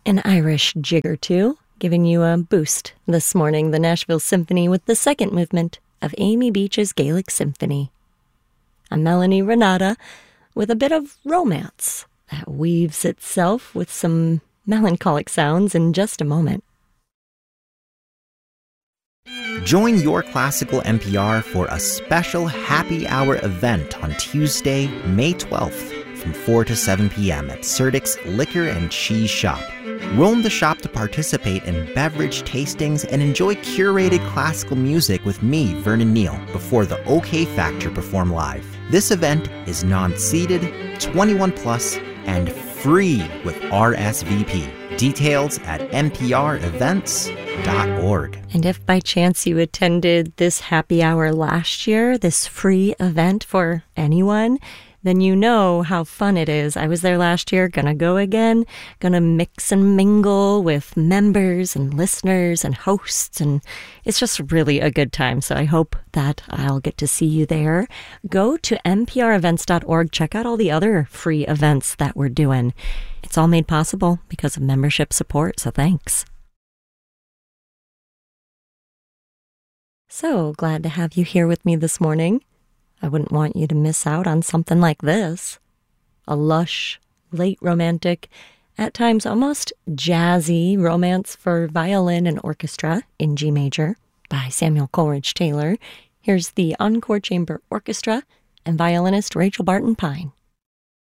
An Irish jig or two, giving you a boost this morning, the Nashville Symphony with the second movement of Amy Beach's Gaelic Symphony. I'm Melanie Renata with a bit of romance that weaves itself with some melancholic sounds in just a moment. Join Your Classical NPR for a special happy hour event on Tuesday, May 12th from 4 to 7 p.m. at Serdik's Liquor and Cheese Shop. Roam the shop to participate in beverage tastings and enjoy curated classical music with me, Vernon Neal, before the OK Factor perform live. This event is non-seated, 21 plus, and free with RSVP. Details at nprevents.org. And if by chance you attended this happy hour last year, this free event for anyone, then you know how fun it is. I was there last year, gonna go again, gonna mix and mingle with members and listeners and hosts, and it's just really a good time. So I hope that I'll get to see you there. Go to nprevents.org, check out all the other free events that we're doing. It's all made possible because of membership support, so thanks. So glad to have you here with me this morning. I wouldn't want you to miss out on something like this. A lush, late romantic, at times almost jazzy romance for violin and orchestra in G major by Samuel Coleridge Taylor. Here's the Encore Chamber Orchestra and violinist Rachel Barton Pine.